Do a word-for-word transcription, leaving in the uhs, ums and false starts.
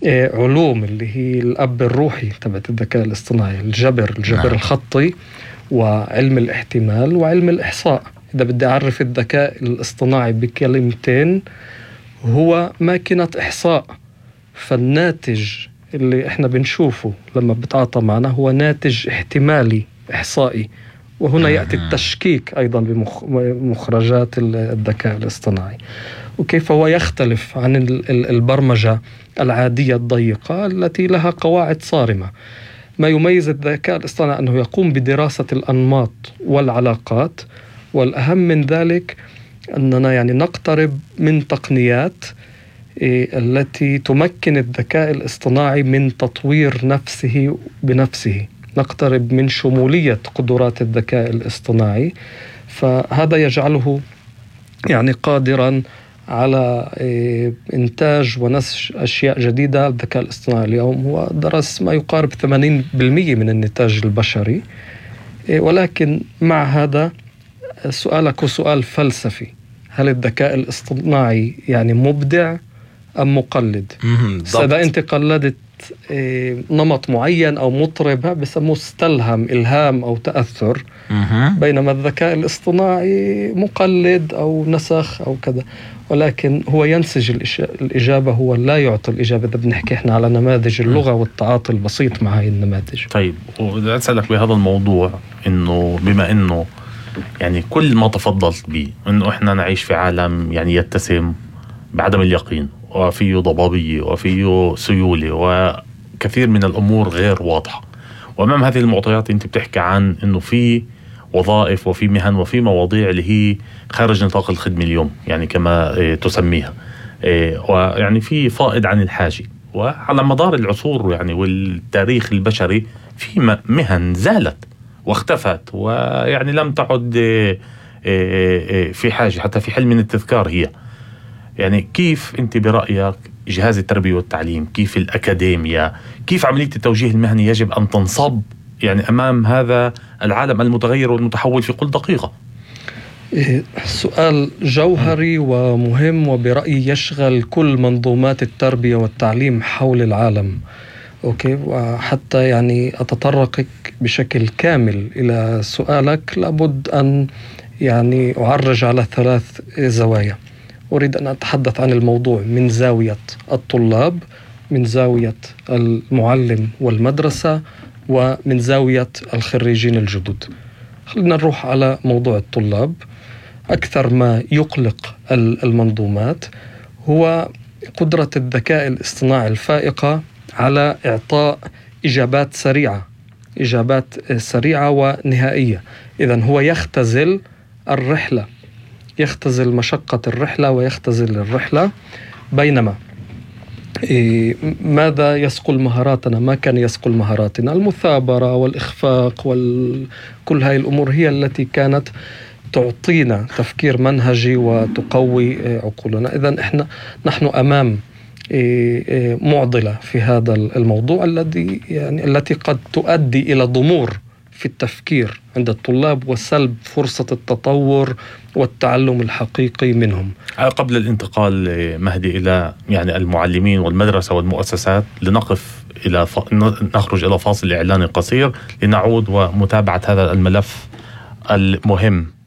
علوم اللي هي الأب الروحي تبعت الذكاء الاصطناعي، الجبر الجبر نعم. الخطي وعلم الاحتمال وعلم الإحصاء. إذا بدي أعرف الذكاء الاصطناعي بكلمتين، هو ماكينة إحصاء. فالناتج اللي إحنا بنشوفه لما بتعاطى معنا هو ناتج احتمالي إحصائي، وهنا يأتي التشكيك أيضا بمخرجات الذكاء الاصطناعي، وكيف هو يختلف عن البرمجة العادية الضيقة التي لها قواعد صارمة. ما يميز الذكاء الاصطناعي أنه يقوم بدراسة الأنماط والعلاقات، والأهم من ذلك أننا يعني نقترب من تقنيات التي تمكن الذكاء الاصطناعي من تطوير نفسه بنفسه، نقترب من شمولية قدرات الذكاء الاصطناعي. فهذا يجعله يعني قادرا على إنتاج ونسج أشياء جديدة. الذكاء الاصطناعي اليوم هو درس ما يقارب ثمانين بالمئة من النتاج البشري، ولكن مع هذا سؤالك سؤال فلسفي: هل الذكاء الاصطناعي يعني مبدع أم مقلد؟ إذا أنت قلدت نمط معين أو مطرب بسموه استلهم، إلهام أو تأثر، بينما الذكاء الاصطناعي مقلد أو نسخ أو كذا، ولكن هو ينسج الإجابة، هو لا يعطي الإجابة. إذا بنحكي إحنا على نماذج اللغة والتعاطي البسيط مع هاي النماذج. طيب، وإذا أسألك بهذا الموضوع، إنه بما إنه يعني كل ما تفضلت به إنه إحنا نعيش في عالم يعني يتسم بعدم اليقين، وفيه ضبابية وفيه سيولة وكثير من الأمور غير واضحة، وأمام هذه المعطيات أنت بتحكي عن إنه في وظائف وفي مهن وفي مواضيع اللي هي خارج نطاق الخدمة اليوم، يعني كما تسميها، ويعني في فائض عن الحاجة. وعلى مدار العصور يعني والتاريخ البشري في مهن زالت واختفت، ويعني لم تعد في حاجة حتى في حل من التذكار هي. يعني كيف أنت برأيك جهاز التربية والتعليم، كيف الأكاديمية، كيف عملية التوجيه المهني يجب أن تنصب يعني أمام هذا العالم المتغير والمتحول في كل دقيقة؟ سؤال جوهري ومهم، وبرأيي يشغل كل منظومات التربية والتعليم حول العالم. أوكي، وحتى يعني أتطرقك بشكل كامل إلى سؤالك لابد أن يعني أعرج على ثلاث زوايا. أريد أن أتحدث عن الموضوع من زاوية الطلاب، من زاوية المعلم والمدرسة، ومن زاوية الخريجين الجدد. خلينا نروح على موضوع الطلاب. أكثر ما يقلق المنظومات هو قدرة الذكاء الاصطناعي الفائقة على إعطاء إجابات سريعة، إجابات سريعة ونهائية. إذن هو يختزل الرحلة، يختزل مشقة الرحلة ويختزل الرحلة. بينما إيه ماذا يسقل مهاراتنا؟ ما كان يسقل مهاراتنا؟ المثابرة والإخفاق وكل هاي الأمور هي التي كانت تعطينا تفكير منهجي وتقوي عقولنا. إذن إحنا نحن أمام معضلة في هذا الموضوع الذي يعني التي قد تؤدي إلى ضمور في التفكير عند الطلاب وسلب فرصة التطور والتعلم الحقيقي منهم. قبل الانتقال مهدي إلى يعني المعلمين والمدرسة والمؤسسات، لنقف إلى ف... نخرج إلى فاصل إعلاني قصير لنعود ومتابعة هذا الملف المهم